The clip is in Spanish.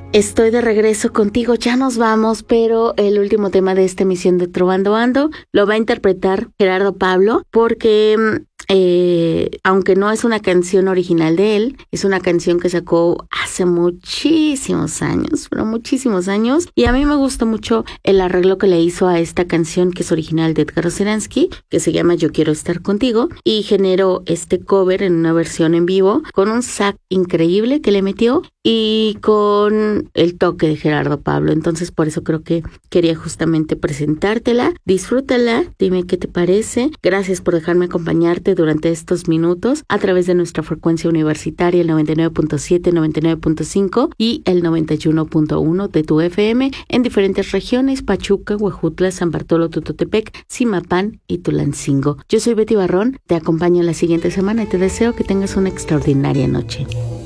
Estoy de regreso contigo, ya nos vamos, pero el último tema de esta emisión de Trovando Ando lo va a interpretar Gerardo Pablo, porque aunque no es una canción original de él, es una canción que sacó hace muchísimos años, pero muchísimos años, y a mí me gusta mucho el arreglo que le hizo a esta canción que es original de Edgar Oceransky, que se llama Yo Quiero Estar Contigo, y generó este cover en una versión en vivo con un sax increíble que le metió y con el toque de Gerardo Pablo. Entonces por eso creo que quería justamente presentártela. Disfrútala, dime qué te parece. Gracias por dejarme acompañarte durante estos minutos a través de nuestra frecuencia universitaria, el 99.7, 99.5 y el 91.1 de tu FM en diferentes regiones: Pachuca, Huejutla, San Bartolo, Tototepec, Zimapán y Tulancingo. Yo soy Betty Barrón, te acompaño la siguiente semana y te deseo que tengas una extraordinaria noche.